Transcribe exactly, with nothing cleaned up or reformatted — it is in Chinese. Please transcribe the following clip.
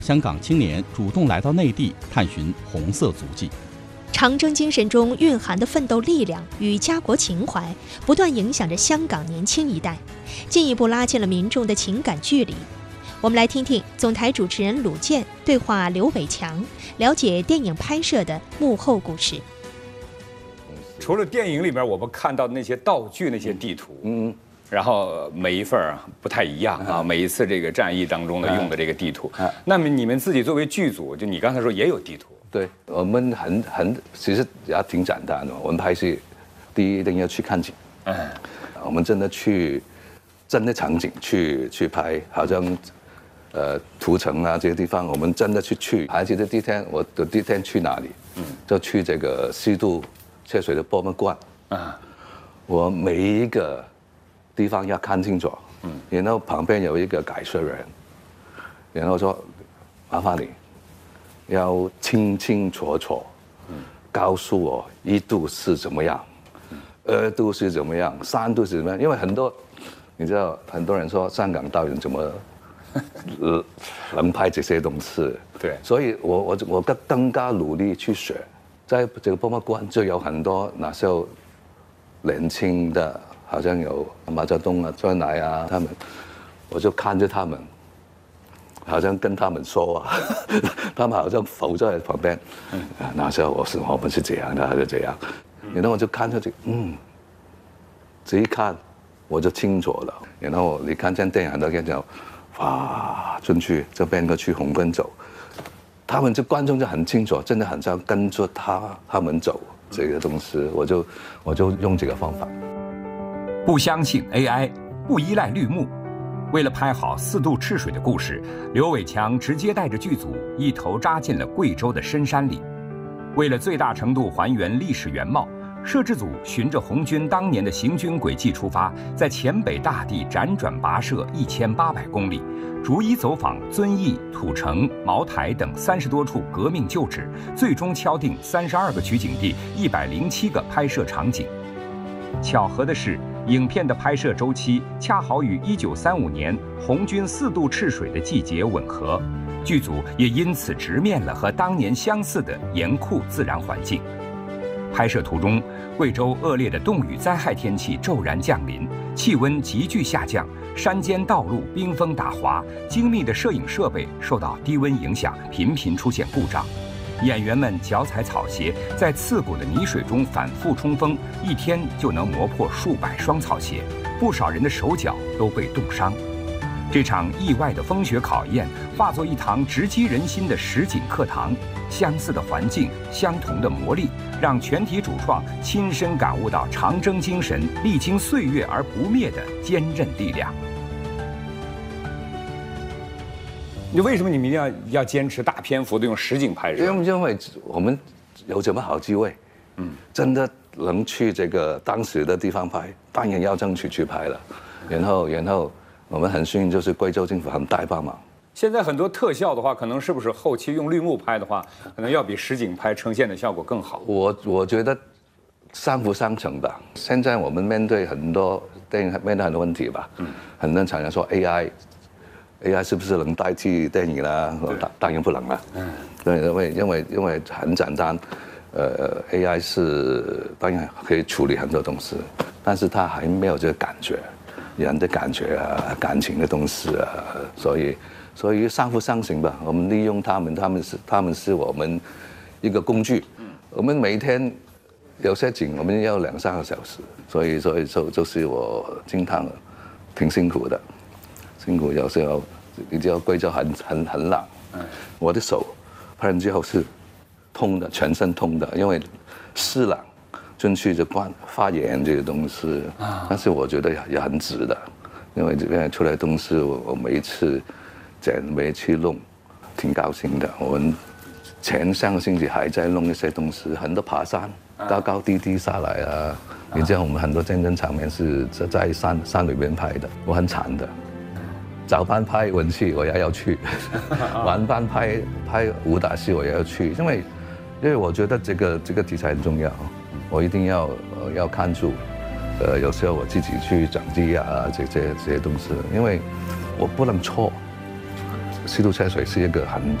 香港青年主动来到内地探寻红色足迹。 长征精神中蕴含的奋斗力量与家国情怀，不断影响着香港年轻一代，进一步拉近了民众的情感距离。我们来听听总台主持人鲁健对话刘伟强，了解电影拍摄的幕后故事。 除了电影里边我们看到的那些道具、那些地图，嗯，然后每一份啊不太一样啊，每一次这个战役当中的用的这个地图，那么你们自己作为剧组，就你刚才说也有地图。 对，我们很很其实也挺简单的。我们拍戏，第一一定要去看景，嗯，我们真的去真的场景去去拍，好像呃屠城啊这些地方，我们真的去去。还记得第一天，我的第一天去哪里？嗯，就去这个西渡切水的博物馆，啊，我每一个地方要看清楚，嗯，然后旁边有一个解说人，然后说麻烦你。要清清楚楚告诉我一度是怎么样，二度是怎么样，三度是怎么样？因为很多，你知道，很多人说香港导演怎么能拍这些东西？ 对， 所以我我我更更加努力去学，在这个博物馆就有很多那时候年轻的，好像有毛泽东啊、周恩来啊，他们，我就看着他们。好像跟他们说啊，他们好像浮在旁边。嗯，那时候我是我们是这样的，还是这样？然后我就看下去，嗯，这一看我就清楚了。然后你看见电影都看到，哇，进去这边个去红根走，他们这观众就很清楚，真的很像跟着他他们走这个东西。我就我就用这个方法。 不相信 A I， 不依赖绿幕。为了拍好四渡赤水的故事，刘伟强直接带着剧组一头扎进了贵州的深山里。为了最大程度还原历史原貌，摄制组循着红军当年的行军轨迹出发，在黔北大地辗转跋涉一千八百公里，逐一走访遵义、土城、茅台等三十多处革命旧址，最终敲定三十二个取景地、一百零七个拍摄场景。巧合的是，影片的拍摄周期恰好与一九三五年红军四渡赤水的季节吻合，剧组也因此直面了和当年相似的严酷自然环境。拍摄途中，贵州恶劣的冻雨灾害天气骤然降临，气温急剧下降，山间道路冰封打滑，精密的摄影设备受到低温影响，频频出现故障。演员们脚踩草鞋，在刺骨的泥水中反复冲锋，一天就能磨破数百双草鞋，不少人的手脚都被冻伤。这场意外的风雪考验，化作一堂直击人心的实景课堂。相似的环境，相同的磨砺，让全体主创亲身感悟到长征精神历经岁月而不灭的坚韧力量。 你为什么你们一定要要坚持大篇幅的用实景拍摄？ 因为因为我们有这么好机会，嗯，真的能去这个当时的地方拍，当然要争取去拍了。然后然后我们很幸运，就是贵州政府很大帮忙。 现在很多特效的话，可能是不是后期用绿幕拍的话，可能要比实景拍呈现的效果更好？ 我我觉得相辅相成吧。现在我们面对很多电影面对很多问题吧，嗯，很多常常说 A I。A I 是不是能代替电影呢？当当然不能了。嗯，对，因为因为因为很简单，呃 ，A I 是当然可以处理很多东西，但是它还没有这个感觉，人的感觉啊，感情的东西啊，所以所以相辅相成吧。我们利用他们，他们是他们是我们一个工具。嗯，我们每天有些景我们要两三个小时，所以所以就就是我经常挺辛苦的。辛苦有时候，你知道贵州很很很冷，我的手拍完之后是痛的，全身痛的，因为湿冷进去就关发炎这个东西。但是我觉得也很值的，因为这边出来的东西我我每一次剪每一次弄，挺高兴的。我们前上个星期还在弄一些东西，很多爬山，高高低低下来啊。你知道我们很多战争场面是在山山里面拍的，我很惨的。早班拍文戏我也要去，晚班拍拍武打戏我也要去，因为因为我觉得这个这个题材很重要，我一定要呃要看住，呃有时候我自己去整机啊这些这些东西，因为我不能错， 四渡赤水是一个很